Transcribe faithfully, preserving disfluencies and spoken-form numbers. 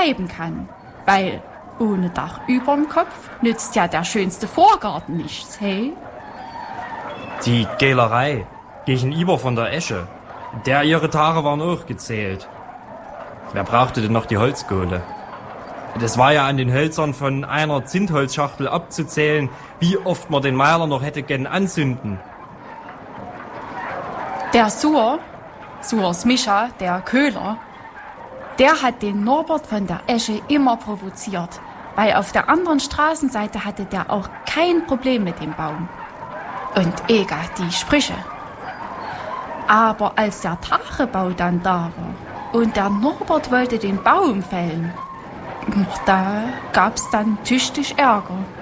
betreiben kann. Weil ohne Dach überm Kopf nützt ja der schönste Vorgarten nichts, hey? Die Gälerei gegenüber von der Esche, der ihre Tage waren auch gezählt. Wer brauchte denn noch die Holzkohle? Das war ja an den Hölzern von einer Zündholzschachtel abzuzählen, wie oft man den Meiler noch hätte gern anzünden. Der Suhr, Suhrs Mischa, der Köhler, der hat den Norbert von der Esche immer provoziert, weil auf der anderen Straßenseite hatte der auch kein Problem mit dem Baum. Und Ega die Sprüche. Aber als der Tagebau dann da war und der Norbert wollte den Baum fällen, da gab's dann tüchtig Ärger.